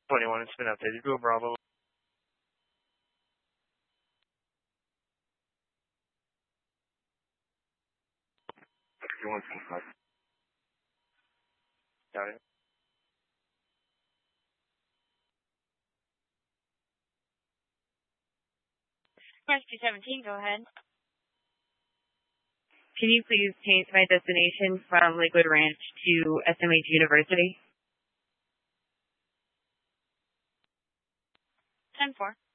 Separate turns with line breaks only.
21, it's been updated. Go Bravo. 51.5. Got it.
Rescue 17, go ahead.
Can you please change my destination from Lakewood Ranch to SMH University?
10-4.